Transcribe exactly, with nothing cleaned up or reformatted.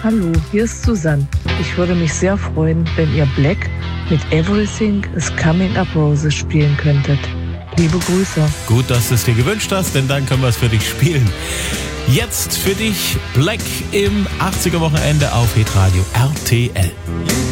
Hallo, hier ist Susanne. Ich würde mich sehr freuen, wenn ihr Black mit Everything is Coming Up Roses spielen könntet. Liebe Grüße. Gut, dass du es dir gewünscht hast, denn dann können wir es für dich spielen. Jetzt für dich Black im achtziger Wochenende auf Hitradio R T L.